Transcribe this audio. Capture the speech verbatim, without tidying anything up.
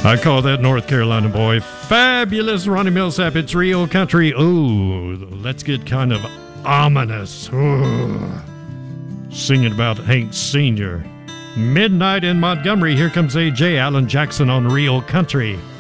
I call that North Carolina boy. Fabulous Ronnie Millsap. It's real country. Ooh, let's get kind of ominous. Ooh. Singing about Hank Senior Midnight in Montgomery. Here comes A J Alan Jackson on Real Country.